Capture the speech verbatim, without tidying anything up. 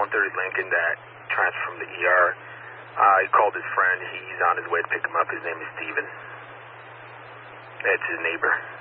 one thirty Lincoln that transferred from the E R. Uh, he called his friend. He's on his way to pick him up. His name is Steven. It's his neighbor.